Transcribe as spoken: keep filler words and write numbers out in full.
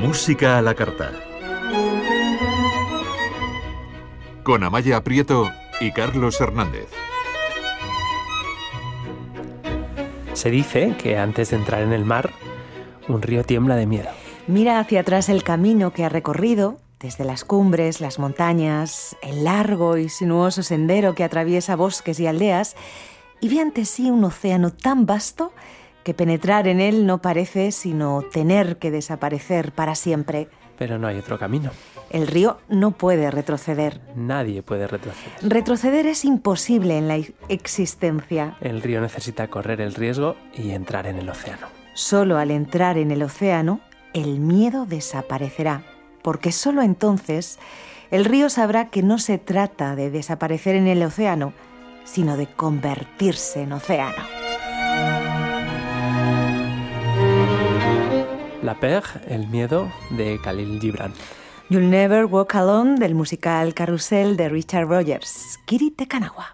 Música a la carta. Con Amaya Prieto y Carlos Hernández. Se dice que antes de entrar en el mar, un río tiembla de miedo. Mira hacia atrás el camino que ha recorrido, desde las cumbres, las montañas, el largo y sinuoso sendero que atraviesa bosques y aldeas, y ve ante sí un océano tan vasto que penetrar en él no parece sino tener que desaparecer para siempre. Pero no hay otro camino. El río no puede retroceder. Nadie puede retroceder. Retroceder es imposible en la existencia. El río necesita correr el riesgo y entrar en el océano. Solo al entrar en el océano, el miedo desaparecerá, porque solo entonces el río sabrá que no se trata de desaparecer en el océano, sino de convertirse en océano. La Peur, el miedo, de Khalil Gibran. You'll Never Walk Alone, del musical Carrusel de Richard Rogers. Kiri Te Kanawa.